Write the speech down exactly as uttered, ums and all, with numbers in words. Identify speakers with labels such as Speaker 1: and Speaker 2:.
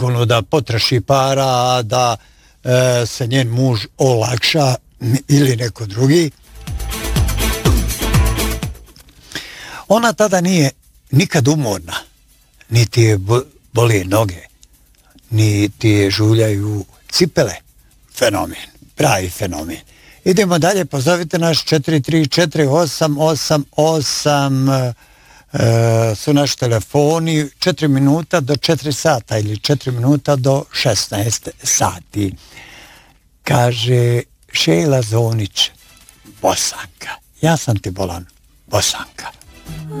Speaker 1: da potroši para, da e, se njen muž olakša ili neko drugi. Ona tada nije nikad umorna, niti je boli noge, niti je žuljaju cipele. Fenomen, pravi fenomen. Idemo dalje, pozovite naš četiri tri četiri osam osam osam e, su naši telefoni, četiri minuta do četiri sata ili četiri minuta do šesnaest sati. Kaže Šejla Zonić, Bosanka. Ja sam ti bolan Bosanka.